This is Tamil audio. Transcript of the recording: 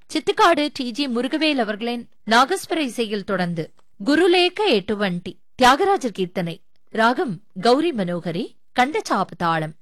சித்திக்காடு டி.ஜி. முருகவேல் அவர்களின் நாகஸ்வர இசையில் தொடர்ந்து குருலேக எட்டுவண்டி தியாகராஜர் கீர்த்தனை ராகம் கௌரி மனோகரி கண்டச்சாப்பு தாளம்.